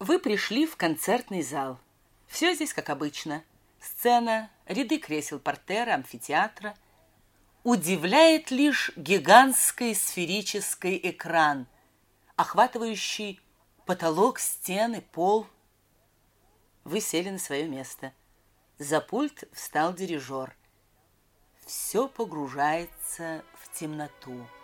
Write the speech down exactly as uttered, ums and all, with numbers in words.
Вы пришли в концертный зал. Все здесь как обычно. Сцена, ряды кресел портера, амфитеатра. Удивляет лишь гигантский сферический экран, охватывающий потолок, стены, пол. Вы сели на свое место. За пульт встал дирижер. Все погружается в темноту.